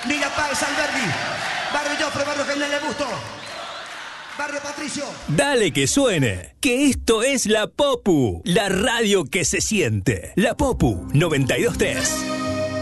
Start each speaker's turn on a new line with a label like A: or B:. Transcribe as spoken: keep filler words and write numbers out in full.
A: Villa Páez, Alberdi, Barrio Joffre, Barrio General Busto, Barrio Patricio.
B: Dale que suene, que esto es La Popu, la radio que se siente. La Popu noventa y dos punto tres.